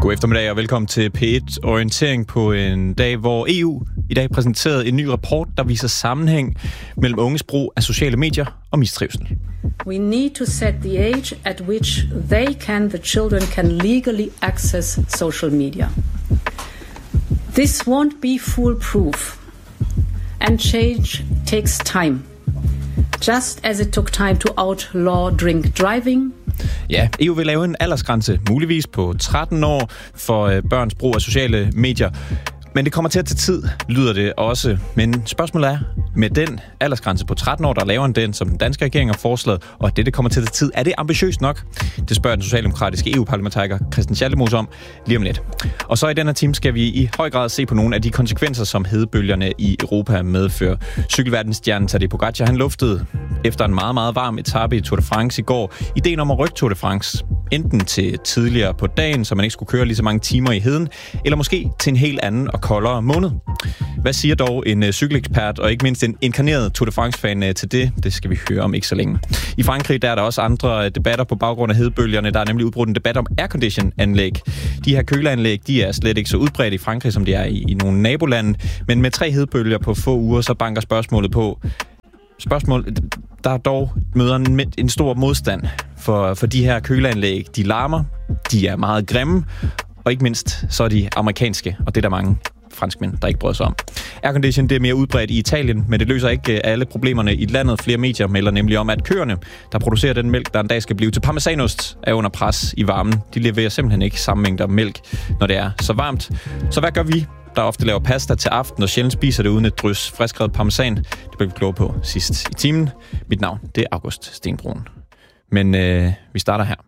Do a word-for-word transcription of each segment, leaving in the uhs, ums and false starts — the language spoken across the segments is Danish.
God eftermiddag og velkommen til P et Orientering på en dag, hvor E U i dag præsenterede en ny rapport, der viser sammenhæng mellem unges brug af sociale medier og mistrivsel. We need to set the age at which they can, the children can legally access social media. This won't be foolproof, and change takes time. Just as it took time to outlaw drink driving. Ja, E U vil lave en aldersgrænse, muligvis på tretten år, for børns brug af sociale medier. Men det kommer til at tage tid, lyder det også. Men spørgsmålet er, med den aldersgrænse på tretten år, der laver en den, som den danske regering har foreslået, og at det, det kommer til at tage tid, er det ambitiøst nok? Det spørger den socialdemokratiske E U-parlamentariker Christian Schaldemose om lige om lidt. Og så i den her time skal vi i høj grad se på nogle af de konsekvenser, som hedebølgerne i Europa medfører. Cykelverdensstjernen Tadej Pogačar, han luftede efter en meget, meget varm etape i Tour de France i går ideen om at rykke Tour de France enten til tidligere på dagen, så man ikke skulle køre lige så mange timer i heden, eller måske til en helt anden og koldere måned. Hvad siger dog en uh, cykelekspert og ikke mindst en inkarneret Tour de France-fan uh, til det? Det skal vi høre om ikke så længe. I Frankrig der er der også andre uh, debatter på baggrund af hedebølgerne. Der er nemlig udbrudt en debat om aircondition-anlæg. De her køleanlæg, de er slet ikke så udbredt i Frankrig, som de er i, i nogle nabolande. Men med tre hedebølger på få uger, så banker spørgsmålet på. Spørgsmål, der dog møder en, en stor modstand for, for de her køleanlæg. De larmer, de er meget grimme, og ikke mindst så er de amerikanske, og det er der mange franskmænd, der ikke bryder sig om. Aircondition, det er mere udbredt i Italien, men det løser ikke alle problemerne i landet. Flere medier melder nemlig om, at køerne, der producerer den mælk, der en dag skal blive til parmesanost, er under pres i varmen. De leverer simpelthen ikke samme mængder mælk, når det er så varmt. Så hvad gør vi, der ofte laver pasta til aften og sjældent spiser det uden et drys friskrevet parmesan? Det blev vi klogere på sidst i timen. Mit navn, det er August Stenbrun. Men øh, vi starter her.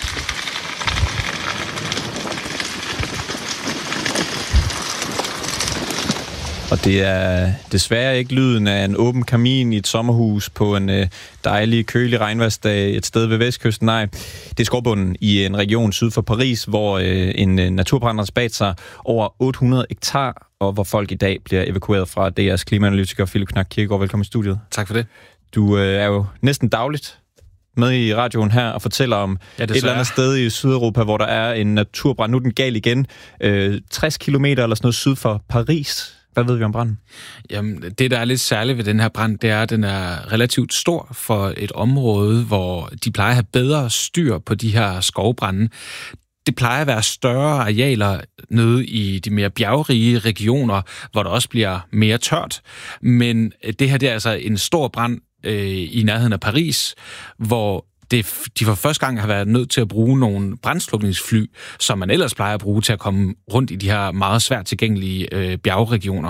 Og det er desværre ikke lyden af en åben kamin i et sommerhus på en øh, dejlig, kølig regnværsdag et sted ved vestkysten. Nej, det er skovbunden i en region syd for Paris, hvor øh, en øh, naturbrand har spredt sig over otte hundrede hektar, og hvor folk i dag bliver evakueret fra D R's klimaanalytiker Philip Knack Kirkegaard. Velkommen i studiet. Tak for det. Du øh, er jo næsten dagligt med i radioen her og fortæller om ja, et eller andet sted i Sydeuropa, hvor der er en naturbrand. Nu er den gal igen. Øh, tres kilometer eller sådan noget syd for Paris. Hvad ved vi om branden? Jamen, det, der er lidt særligt ved den her brand, det er, at den er relativt stor for et område, hvor de plejer at have bedre styr på de her skovbrande. Det plejer at være større arealer nede i de mere bjergrige regioner, hvor der også bliver mere tørt. Men det her, det er altså en stor brand øh, i nærheden af Paris, hvor det, de for første gang har været nødt til at bruge nogle brandslukningsfly, som man ellers plejer at bruge til at komme rundt i de her meget svært tilgængelige øh, bjergregioner.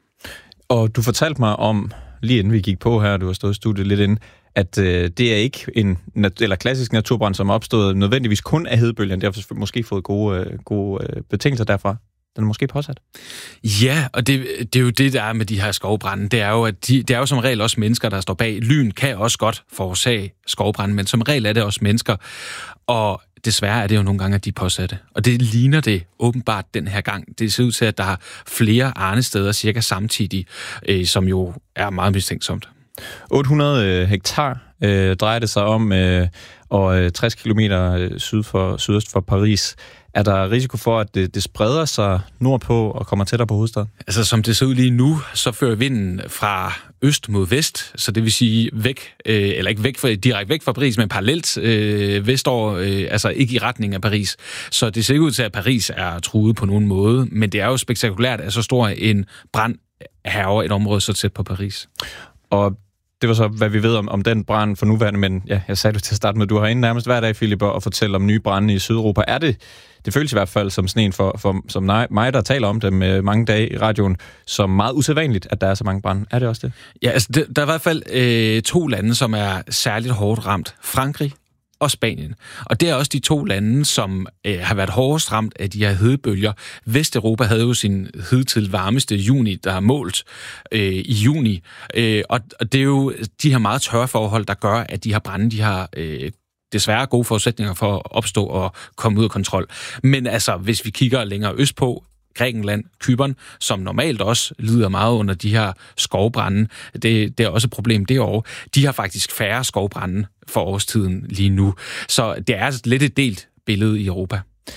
Og du fortalte mig om, lige inden vi gik på her, du har stået i studiet lidt inden, at øh, det er ikke en nat- eller klassisk naturbrand, som er opstået nødvendigvis kun af hedebølgen. Det har måske fået gode, øh, gode øh, betingelser derfra. Den er måske påsat. Ja, og det, det er jo det, der er med de her skovbrande. Det er jo, at de, det er jo som regel også mennesker, der står bag. Lyn kan også godt forårsage skovbrande, men som regel er det også mennesker. Og desværre er det jo nogle gange, at de er påsatte. Og det ligner det åbenbart den her gang. Det ser ud til, at der er flere arnesteder cirka samtidig, øh, som jo er meget mistænksomt. otte hundrede hektar øh, drejer det sig om, øh, og tres kilometer syd for, sydøst for Paris. Er der risiko for, at det, det spreder sig nordpå og kommer tættere på hovedstaden? Altså, som det ser ud lige nu, så fører vinden fra øst mod vest, så det vil sige væk, øh, eller ikke væk fra, direkte væk fra Paris, men parallelt øh, vestover, øh, altså ikke i retning af Paris. Så det ser ikke ud til, at Paris er truet på nogen måde, men det er jo spektakulært, at så stor en brand hærger et område så tæt på Paris. Og det var så, hvad vi ved om, om den brand for nuværende, men ja, jeg sagde det til at starte med, du har inde nærmest hver dag, Philip, og fortælle om nye brande i Sydeuropa. Er det, det føles i hvert fald som sådan en for, for som mig, der taler om dem øh, mange dage i radioen, som meget usædvanligt, at der er så mange brande. Er det også det? Ja, altså det, der er i hvert fald øh, to lande, som er særligt hårdt ramt. Frankrig og Spanien. Og det er også de to lande, som øh, har været hårdest ramt af de her hedebølger. Vesteuropa havde jo sin hidtil varmeste juni, der er målt øh, i juni. Øh, og, og det er jo de her meget tørre forhold, der gør, at de her brande, de har øh, desværre gode forudsætninger for at opstå og komme ud af kontrol. Men altså, hvis vi kigger længere østpå, Grækenland, Cypern, som normalt også lider meget under de her skovbrande. Det, det er også et problem derovre. De har faktisk færre skovbrande for årstiden lige nu. Så det er lidt et delt billede i Europa.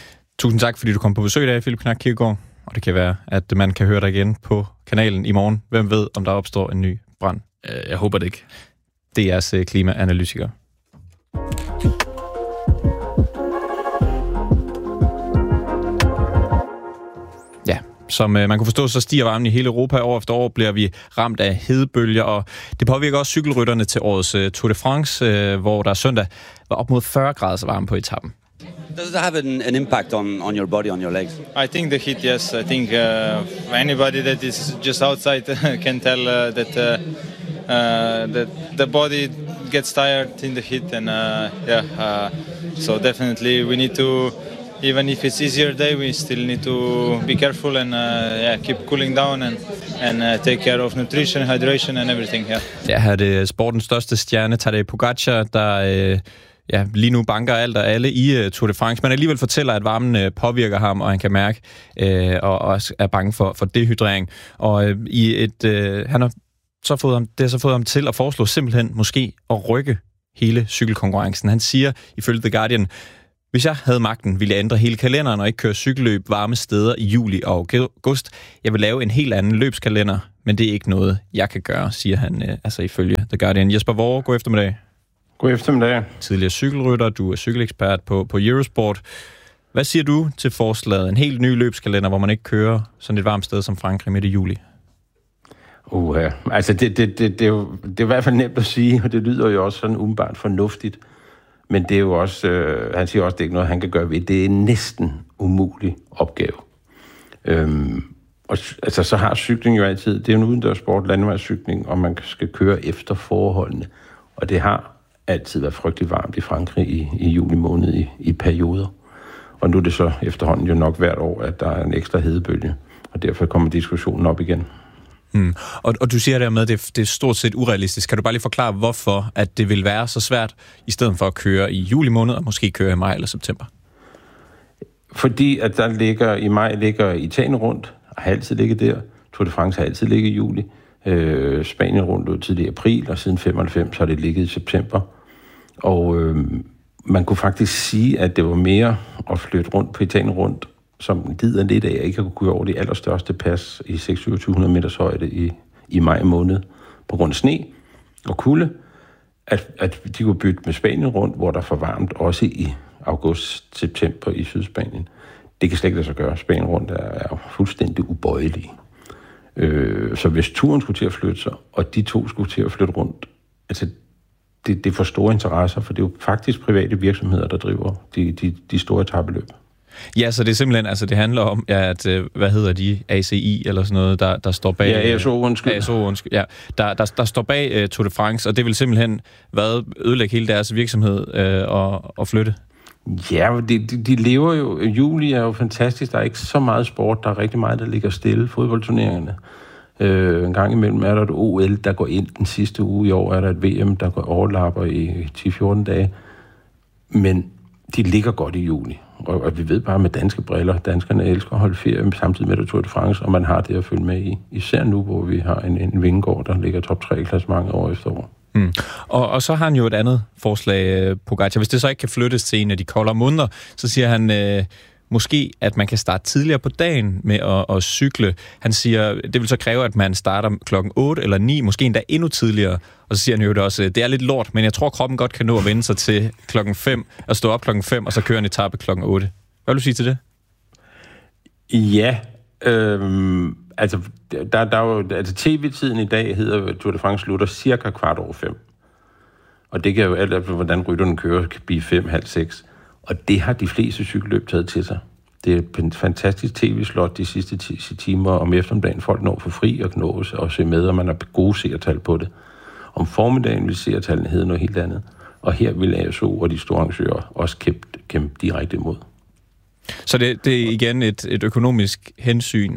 Tusind tak, fordi du kom på besøg i dag, Philip Knak Kirkegaard. Og det kan være, at man kan høre dig igen på kanalen i morgen. Hvem ved, om der opstår en ny brand? Jeg håber det ikke. Det er jeres klimaanalytiker. Ja, som øh, man kunne forstå, så stiger varmen i hele Europa. År efter år bliver vi ramt af hedebølger, og det påvirker også cykelrytterne til årets øh, Tour de France, øh, hvor der søndag var op mod fyrre graders varme på etappen. Does it have an, an impact on, on your body, on your legs? I think the heat, yes. I think uh, anybody that is just outside can tell uh, that uh, uh, that the body gets tired in the heat, and uh, yeah, uh, so definitely we need to, even if it's easier day, we still need to be careful and uh, yeah, keep cooling down and and uh, take care of nutrition, hydration and everything. Yeah. Ja, her er det sportens største stjerne, Tadej Pogačar, der øh, ja, lige nu banker alt og alle i uh, Tour de France, men alligevel fortæller, at varmen uh, påvirker ham, og han kan mærke uh, og også er bange for, for dehydrering. Og uh, i et, uh, han har så fået ham, det har så fået ham til at foreslå simpelthen måske at rykke hele cykelkonkurrencen. Han siger, ifølge The Guardian, hvis jeg havde magten, ville jeg ændre hele kalenderen og ikke køre cykelløb varme steder i juli og august. Jeg vil lave en helt anden løbskalender, men det er ikke noget, jeg kan gøre, siger han uh, altså ifølge The Guardian. Jesper Worre, god eftermiddag. God eftermiddag. Tidligere cykelrytter, du er cykelekspert på, på Eurosport. Hvad siger du til forslaget? En helt ny løbskalender, hvor man ikke kører sådan et varmt sted som Frankrig midt i juli? Uh, ja. Altså, det, det, det, det, er jo, det er i hvert fald nemt at sige, og det lyder jo også sådan umiddelbart fornuftigt. Men det er jo også, øh, han siger også, det er ikke noget, han kan gøre ved. Det er en næsten umulig opgave. Øhm, og altså, så har cykling jo altid, det er en udendørssport, landevejscykling, og man skal køre efter forholdene. Og det har altid været frygtelig varmt i Frankrig i, i juli måned i, i perioder. Og nu er det så efterhånden jo nok hvert år, at der er en ekstra hedebølge, og derfor kommer diskussionen op igen. Hmm. Og, og du siger dermed, at det, det er stort set urealistisk. Kan du bare lige forklare, hvorfor at det vil være så svært, i stedet for at køre i juli måned, og måske køre i maj eller september? Fordi at der ligger, i maj ligger Italien rundt, og har altid ligget der. Tour de France har altid ligget i juli. Øh, Spanien rundt ud tidlig april, og siden femoghalvfems har det ligget i september. Og øh, man kunne faktisk sige, at det var mere at flytte rundt på Italien rundt, som lider lidt af, at ikke kunne køre over det allerstørste pas i seks tusind syv hundrede meters højde i, i maj måned, på grund af sne og kulde, at, at de kunne bytte med Spanien rundt, hvor der er for varmt, også i august-september i Sydspanien. Det kan slet ikke lade sig gøre. Spanien rundt er, er fuldstændig ubøjelige. Øh, så hvis turen skulle til at flytte sig, og de to skulle til at flytte rundt, altså det, det er for store interesser, for det er jo faktisk private virksomheder, der driver de, de, de store etapeløb. Ja, så det er simpelthen, altså det handler om, ja, at, hvad hedder de, A C I eller sådan noget, der, der står bag... Ja, A S O, undskyld. A S O, undskyld, ja. Der, der, der står bag uh, Tour de France, og det vil simpelthen hvad, ødelægge hele deres virksomhed uh, og, og flytte. Ja, de, de, de lever jo... Juli er jo fantastisk. Der er ikke så meget sport. Der er rigtig meget, der ligger stille. Fodboldturneringerne. Øh, en gang imellem er der et O L, der går ind den sidste uge. I år er der et V M, der går overlapper i ti til fjorten dage. Men de ligger godt i juli. Og, og vi ved bare med danske briller, danskerne elsker at holde ferie samtidig med Tour de France, og man har det at følge med i. Især nu, hvor vi har en, en Vingegaard, der ligger top tre klassementet år efter år. Mm. Og, og så har han jo et andet forslag, Pogačar. Hvis det så ikke kan flyttes til en af de koldere måneder, så siger han øh, måske, at man kan starte tidligere på dagen med at, at cykle. Han siger, det vil så kræve, at man starter klokken otte eller ni, måske endda endnu tidligere. Og så siger han jo det også, det er lidt lort, men jeg tror, kroppen godt kan nå at vende sig til klokken fem, og stå op klokken fem, og så køre en etape klokken otte. Hvad vil du sige til det? Ja, øhm, altså, der, der er jo, altså tv-tiden i dag hedder Tour de France slutter cirka kvart over fem. Og det kan jo alt efter, hvordan rytterne kører, kan blive fem, halv seks. Og det har de fleste cykelløb taget til sig. Det er et fantastisk tv-slot de sidste ti timer om eftermiddagen. Folk når for fri og knås og se med, og man har gode seertal på det. Om formiddagen vil seertallene hedde noget helt andet. Og her vil A S O og de store arrangører også kæmpe, kæmpe direkte imod. Så det, det er igen et, et økonomisk hensyn?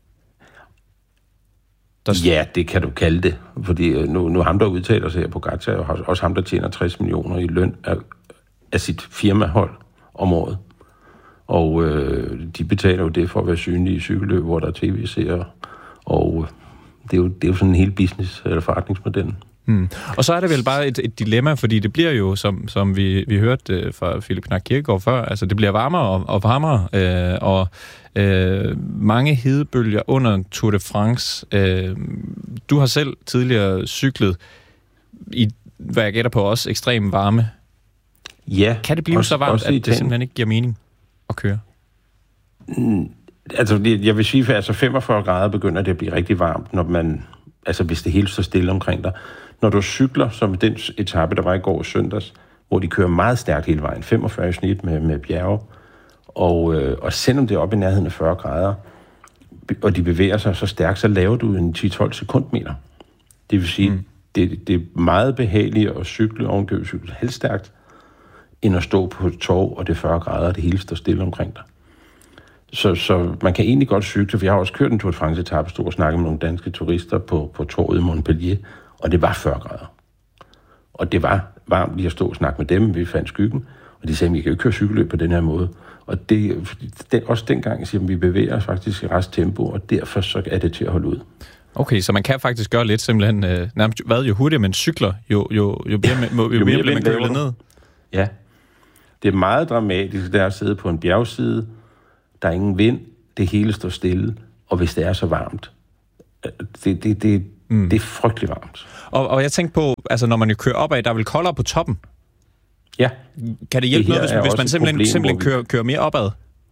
Der... Ja, det kan du kalde det. Fordi nu, nu ham, der udtaler sig her på Pogačar, og også ham, der tjener tres millioner i løn af, af sit firmahold om året. Og øh, de betaler jo det for at være synlige i cykelløb, hvor der er tv-seere. Og det er, jo, det er jo sådan en hel business- eller forretningsmodel. Hmm. Og så er det vel bare et, et dilemma, fordi det bliver jo, som, som vi, vi hørte øh, fra Philip Knack Kirkegaard før, altså det bliver varmere og, og varmere, øh, og øh, mange hedebølger under Tour de France. Øh, du har selv tidligere cyklet i, hvad jeg gætter på, også ekstrem varme. Ja. Kan det blive også, så varmt, at det simpelthen ikke giver mening at køre? Mm, altså, jeg vil sige, at altså femogfyrre grader begynder det at blive rigtig varmt, når man, altså hvis det hele står stille omkring dig. Når du cykler, som den etape, der var i går søndags, hvor de kører meget stærkt hele vejen, femogfyrre i snit med, med bjerge, og, øh, og selvom det er oppe i nærheden af fyrre grader, og de bevæger sig så stærkt, så laver du en ti til tolv sekundmeter. Det vil sige, mm. det, det er meget behageligt at cykle ovenkøbet cykle halvstærkt, end at stå på et torv, og det er fyrre grader, og det hele står stille omkring dig. Så, så man kan egentlig godt cykle, for jeg har også kørt en Tour de France-etape, stod og snakkede med nogle danske turister på, på torvet i Montpellier, og det var fyrre grader. Og det var varmt lige at stå og snakke med dem, vi fandt skyggen, og de sagde, at vi kan jo ikke køre cykelløb på den her måde. Og det, det også dengang, jeg siger, at vi bevæger os faktisk i rest tempo, og derfor så er det til at holde ud. Okay, så man kan faktisk gøre lidt simpelthen, øh, nærmest hvad, jo hurtigere man cykler, jo, jo, jo, mere, jo, jo, jo mere bliver man kølet ned. Ja, det er meget dramatisk, der at sidde på en bjergside, der er ingen vind, det hele står stille, og hvis det er så varmt, det, det, det, mm. det er frygtelig varmt. Og, og jeg tænkte på, altså når man jo kører opad, der er vel koldere på toppen? Ja. Kan det hjælpe det noget, hvis, hvis man simpelthen, problem, simpelthen vi... kører, kører mere opad?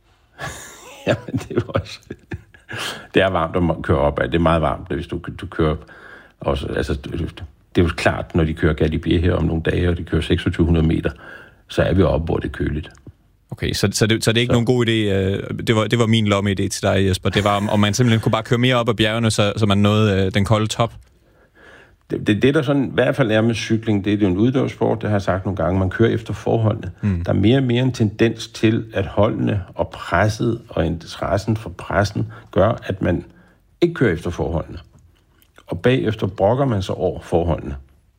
Ja, men det er også... Det er varmt at køre opad. Det er meget varmt, hvis du, du kører... Også, altså, det er jo klart, når de kører Galibier her om nogle dage, og de kører seksogtyve hundrede meter, så er vi oppe, hvor det er køligt. Okay, så, så, det, så det er ikke så. nogen god idé. Det var, det var min lomme-idé til dig, Jesper. Det var, om man simpelthen kunne bare køre mere op ad bjergene, så, så man nåede den kolde top. Det, det, det der sådan, i hvert fald er med cykling, det er, det er en uddørssport, det har jeg sagt nogle gange, man kører efter forholdene. Mm. Der er mere og mere en tendens til, at holdene og presset og interessen for pressen gør, at man ikke kører efter forholdene. Og bagefter brokker man sig over forholdene.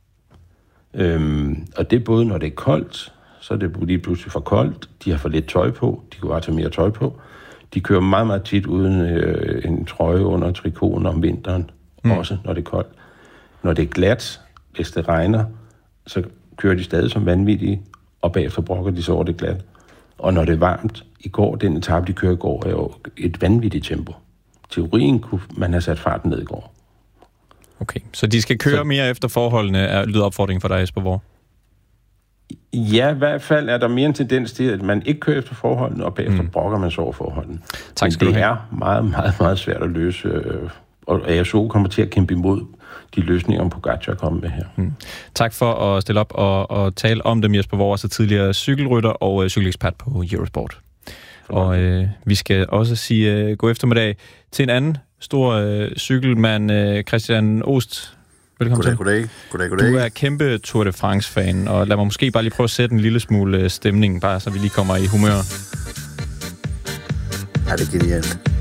Øhm, og det er både, når det er koldt, så er det lige pludselig for koldt, de har for lidt tøj på, de kunne bare tage mere tøj på. De kører meget, meget tit uden øh, en trøje under trikoten om vinteren, mm. også når det er koldt. Når det er glat, hvis det regner, så kører de stadig som vanvittige, og bagefter brokker de så over det glat. Og når det er varmt, i går, den etape, de kører i går, er jo et vanvittigt tempo. Teorien kunne man have sat farten ned i går. Okay, så de skal køre så... mere efter forholdene, er lyder opfordringen for dig, Jesper Worre? Ja, i hvert fald er der mere en tendens til, at man ikke kører efter forholdene, og bagefter mm. brokker man så over forholdene. Tak skal du have. Det er meget, meget, meget svært at løse, og A S O kommer til at kæmpe imod de løsninger, Pogačar kommer med her. Mm. Tak for at stille op og, og tale om dem, Jesper Worre, så tidligere cykelrytter og øh, cykelekspert på Eurosport. Og øh, vi skal også sige øh, god eftermiddag til en anden stor øh, cykelmand, øh, Christian Oost. Velkommen til. Goddag, goddag, goddag. Du er kæmpe Tour de France-fan, og lad mig måske bare lige prøve at sætte en lille smule stemning, bare så vi lige kommer i humør. Ja, det er genialt.